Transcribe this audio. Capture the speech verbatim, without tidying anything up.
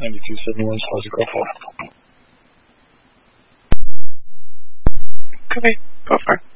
ninety-two seventy-one, supposed to go for. Okay, go for it.